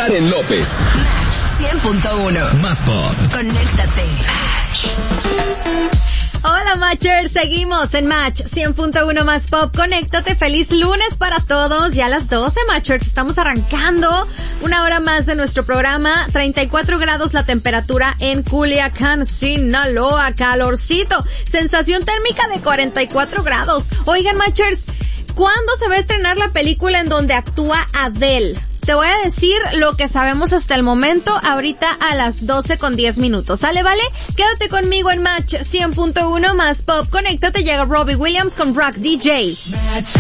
Karen López. Match 100.1. Más pop. Conéctate. Hola Matchers, seguimos en Match 100.1 Más Pop. Conéctate, feliz lunes para todos. Ya a las 12 Matchers, estamos arrancando una hora más de nuestro programa. 34 grados la temperatura en Culiacán, Sinaloa, calorcito. Sensación térmica de 44 grados. Oigan Matchers, ¿cuándo se va a estrenar la película en donde actúa Adele? Te voy a decir lo que sabemos hasta el momento, ahorita a las 12:10. ¿Sale, vale? Quédate conmigo en Match 100.1 Más Pop. Conéctate, llega Robbie Williams con Rock DJ.